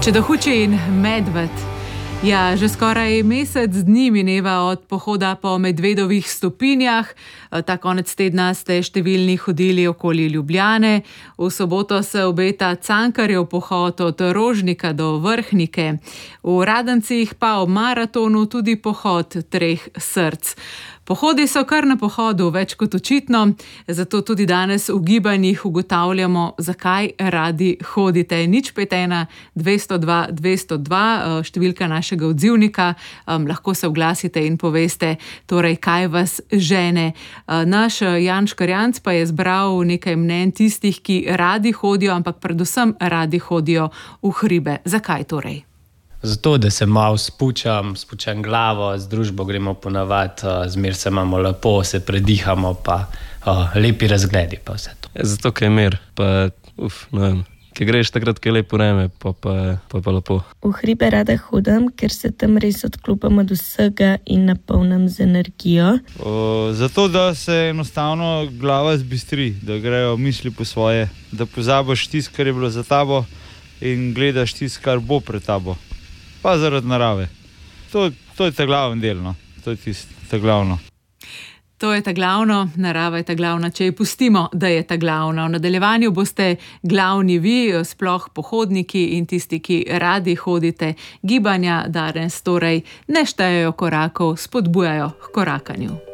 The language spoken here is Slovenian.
Čedohuči in medved. Ja, že skoraj mesec dni mineva od pohoda po medvedovih stopinjah. Ta konec tedna ste številni hodili okoli Ljubljane. V soboto se obeta Cankarjev pohod od Rožnika do Vrhnike. V Radencih pa ob maratonu tudi pohod Treh src. Pohodi so kar na pohodu, več kot očitno, zato tudi danes v gibanjih ugotavljamo, zakaj radi hodite. 051 202 202, številka našega odzivnika, lahko se oglasite in poveste, torej kaj vas žene. Naš Jan Škarjanc pa je zbral nekaj mnenj tistih, ki radi hodijo, ampak predvsem radi hodijo v hribe. Zakaj torej? Zato, da se malo spučam glavo, z družbo gremo ponavadi, zmer se imamo lepo, se predihamo, pa lepi razgledi pa vse to. Zato, ker je mir, pa ne vem, ker greš takrat, ker je lepo vreme, pa lepo. V hribe rada hodim, ker se tam res odklopam od vsega in napolnim z energijo. Zato, da se enostavno glava zbistri, da grejo misli po svoje, da pozabiš tisto, kar je bilo za tabo in gledaš tisto, kar bo pred tabo. Pa zaradi narave. To je ta glavni del, no. To je ta glavno. To je ta glavno, narava je ta glavna, če ji pustimo, da je ta glavna. V nadaljevanju boste glavni vi, sploh pohodniki in tisti, ki radi hodite. Gibanja danes torej ne štejejo korakov, spodbujajo k korakanju.